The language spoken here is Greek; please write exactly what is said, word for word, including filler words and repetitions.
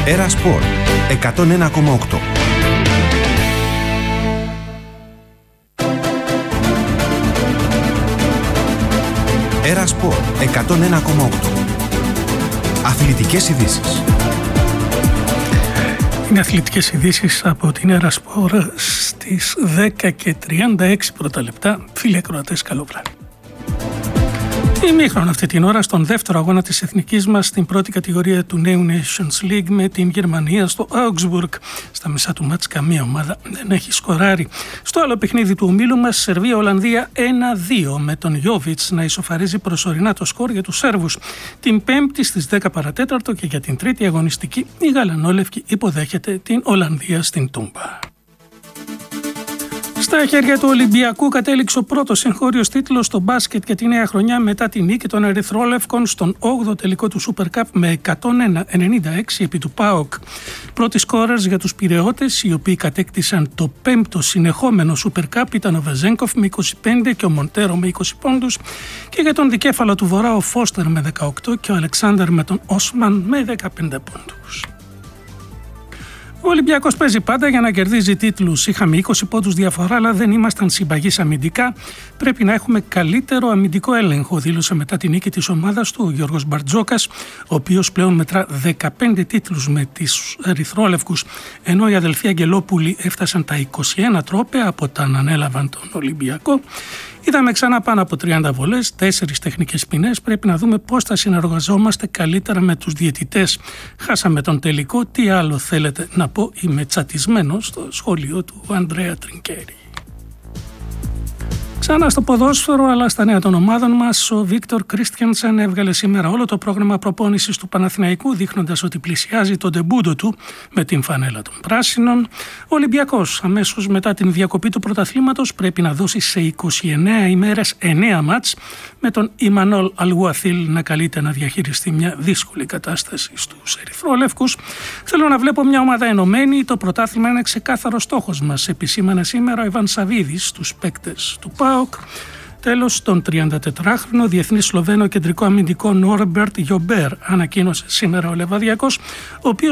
Έρα Σπορ εκατόν ένα κόμμα οκτώ. Έρα Σπορ εκατόν ένα κόμμα οκτώ. Αθλητικές ειδήσεις. Είναι αθλητικές ειδήσεις από την Έρα Σπορ στις δέκα και τριάντα έξι πρώτα λεπτά. Φίλοι ακροατές, καλό βράδυ. Ημίχρονο αυτή την ώρα στον δεύτερο αγώνα της εθνικής μας στην πρώτη κατηγορία του νέου Nations League με την Γερμανία στο Augsburg. Στα μισά του μάτς καμία ομάδα δεν έχει σκοράρει. Στο άλλο παιχνίδι του ομίλου μας, Σερβία-Ολλανδία ένα δύο, με τον Γιόβιτς να ισοφαρίζει προσωρινά το σκορ για τους Σέρβους. Την Πέμπτη στις δέκα παρατέταρτο και για την τρίτη αγωνιστική η Γαλανόλευκη υποδέχεται την Ολλανδία στην Τούμπα. Στα χέρια του Ολυμπιακού κατέληξε ο πρώτος εγχώριος τίτλος στο μπάσκετ για τη νέα χρονιά μετά τη νίκη των Ερυθρόλευκων στον όγδοο τελικό του Super Cup με εκατόν ένα ενενήντα έξι επί του ΠΑΟΚ. Πρώτοι σκόρερς για τους Πειραιώτες, οι οποίοι κατέκτησαν το πέμπτο συνεχόμενο Super Cup, ήταν ο Βεζέγκοφ με είκοσι πέντε και ο Μοντέρο με είκοσι πόντους, και για τον δικέφαλο του Βορρά ο Φώστερ με δεκαοκτώ και ο Αλεξάνδερ με τον Όσμαν με δεκαπέντε πόντους. Ο Ολυμπιακός παίζει πάντα για να κερδίζει τίτλους. Είχαμε είκοσι πόντους διαφορά, αλλά δεν ήμασταν συμπαγείς αμυντικά. Πρέπει να έχουμε καλύτερο αμυντικό έλεγχο, δήλωσε μετά την νίκη της ομάδας του ο Γιώργος Μπαρτζόκας, ο οποίος πλέον μετρά δεκαπέντε τίτλους με τις Ερυθρόλευκους, ενώ οι αδελφοί Αγγελόπουλοι έφτασαν τα είκοσι ένα τρόπαια από όταν ανέλαβαν τον Ολυμπιακό. Είδαμε ξανά πάνω από τριάντα βολές, τέσσερις τεχνικές ποινές. Πρέπει να δούμε πώς θα συνεργαζόμαστε καλύτερα με τους διαιτητές. Χάσαμε τον τελικό. Τι άλλο θέλετε να πω? Είμαι τσατισμένος στο σχόλιο του Ανδρέα Τρινκέρι. Ξανά στο ποδόσφαιρο, αλλά στα νέα των ομάδων μας, ο Βίκτορ Κρίστιανσεν έβγαλε σήμερα όλο το πρόγραμμα προπόνησης του Παναθηναϊκού, δείχνοντας ότι πλησιάζει τον ντεμπούτο του με την φανέλα των πράσινων. Ο Ολυμπιακός, αμέσως μετά την διακοπή του πρωταθλήματος, πρέπει να δώσει σε είκοσι εννέα ημέρες εννέα μάτς, με τον Ιμανόλ Αλγουαθίλ να καλείται να διαχειριστεί μια δύσκολη κατάσταση στους Ερυθρόλευκους. Θέλω να βλέπω μια ομάδα ενωμένη. Το πρωτάθλημα είναι ξεκάθαρος στόχος μας, επισήμανε σήμερα ο Ιβάν Σαβίδης στους παίκτες του ΠΑΟΚ. Τέλος, τον τριαντατετράχρονο διεθνή Σλοβαίνο κεντρικό αμυντικό Νόρμπερτ Γιομπέρ ανακοίνωσε σήμερα ο Λεβαδιακός, ο οποίος